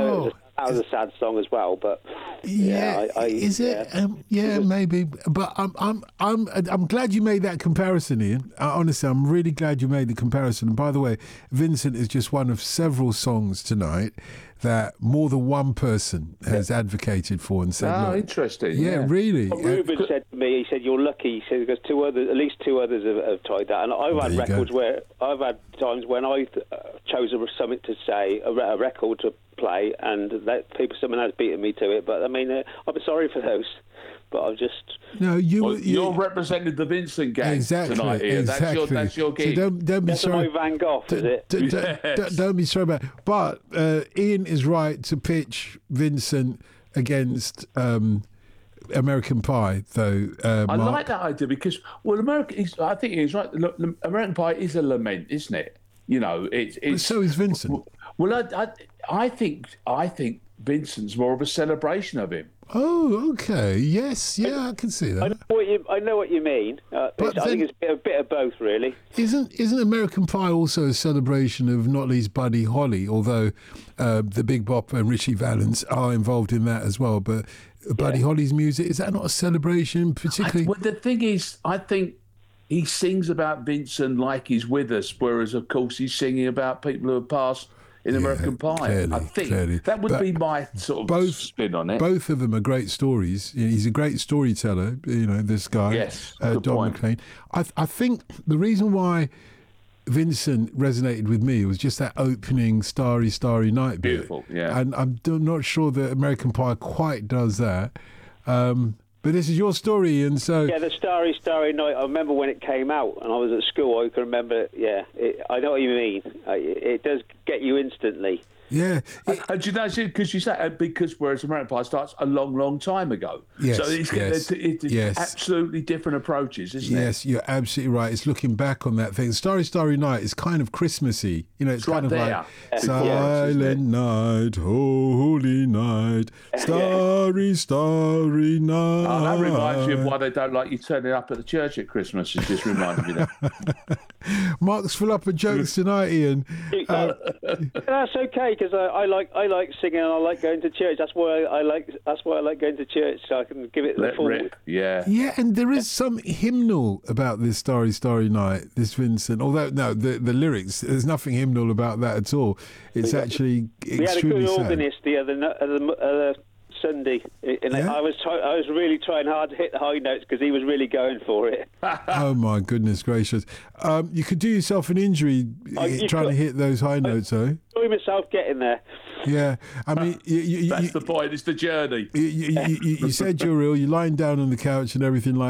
know that was a sad song as well, but is it? Maybe. But I'm glad you made that comparison, Ian. Honestly, I'm really glad you made the comparison. And by the way, Vincent is just one of several songs tonight that more than one person has advocated for and said, "Oh, interesting." Yeah, really. Well, Ruben said to me, he said, "You're lucky." He said, "Because at least two others have tried that." And I've had I've had times when I chose something to say, a record to play, and someone has beaten me to it. But I mean, I'm sorry for those. But I've just you're representing the Vincent gang tonight. Ian. Exactly. That's your gig. So don't be sorry. Van Gogh, is it? Don't be sorry about it. But Ian is right to pitch Vincent against American Pie, though. I like that idea because, I think he's right. Look, American Pie is a lament, isn't it? You know, it's so is Vincent. Well, I think Vincent's more of a celebration of him. Oh, okay. Yes, I can see that. I know what you mean. I think it's a bit of both, really. Isn't American Pie also a celebration of not least Buddy Holly? Although the Big Bop and Richie Valens are involved in that as well. But Buddy Holly's music, is that not a celebration, particularly? Well, the thing is, I think he sings about Vincent like he's with us, whereas of course he's singing about people who have passed in American Pie. I think that would be my sort of spin on it. Both of them are great stories. He's a great storyteller, this guy, yes, Don McLean. I think the reason why Vincent resonated with me was just that opening Starry, Starry Night bit. Beautiful, yeah. And I'm not sure that American Pie quite does that. But this is your story, and so... Yeah, the Starry, Starry Night, I remember when it came out, and I was at school, I can remember, I know what you mean. It does get you instantly. Yeah. And you know, because you say, because whereas American Pie starts a long, long time ago. Yes, so it's absolutely different approaches, isn't it? Yes, you're absolutely right. It's looking back on that thing. Starry, Starry Night is kind of Christmassy. It's kind of there. Like Silent Night, Holy Night, Starry, Starry Night. Oh, that reminds me of why they don't like you turning up at the church at Christmas. It just reminded me of that. Mark's full up of jokes tonight, Ian. That's okay. Because I like singing and I like going to church. That's why I like going to church, so I can give it the full. Yeah. Yeah, and there is some hymnal about this Starry, Starry Night, this Vincent. Although no, the lyrics, there's nothing hymnal about that at all. It's actually extremely sad. We had a good organist the other Sunday, and I was really trying hard to hit the high notes because he was really going for it. Oh my goodness gracious! You could do yourself an injury trying to hit those high notes, though. I enjoy myself getting there. Yeah, I mean, that's the point. It's the journey. You said you're ill. You're lying down on the couch and everything like